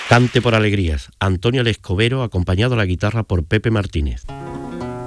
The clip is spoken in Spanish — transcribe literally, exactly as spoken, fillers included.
Cante por alegrías, Antonio el Escobero, acompañado a la guitarra por Pepe Martínez.